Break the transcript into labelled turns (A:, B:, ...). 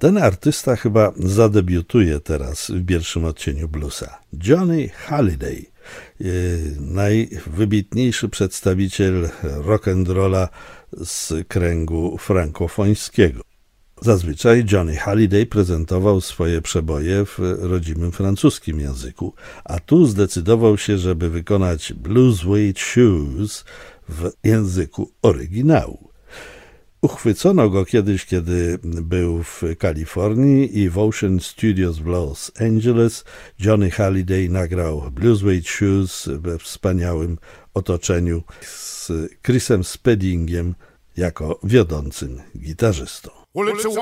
A: Ten artysta chyba zadebiutuje teraz w pierwszym odcieniu bluesa. Johnny Hallyday, najwybitniejszy przedstawiciel rock'n'rolla z kręgu frankofońskiego. Zazwyczaj Johnny Hallyday prezentował swoje przeboje w rodzimym francuskim języku, a tu zdecydował się, żeby wykonać Blue Suede Shoes w języku oryginału. Uchwycono go kiedyś, kiedy był w Kalifornii i w Ocean Studios w Los Angeles Johnny Hallyday nagrał Blue Suede Shoes we wspaniałym otoczeniu z Chrisem Speddingiem jako wiodącym gitarzystą.
B: Well, it's a